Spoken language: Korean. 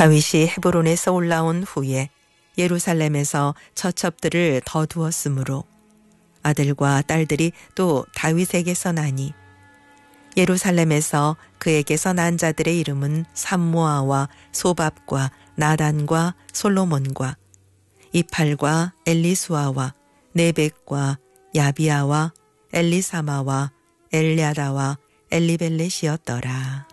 다윗이 헤브론에서 올라온 후에 예루살렘에서 처첩들을 더 두었으므로 아들과 딸들이 또 다윗에게서 나니 예루살렘에서 그에게서 난 자들의 이름은 삼모아와 소밥과 나단과 솔로몬과 이팔과 엘리수아와 네벡과 야비아와 엘리사마와 엘랴다와 엘리벨렛이었더라.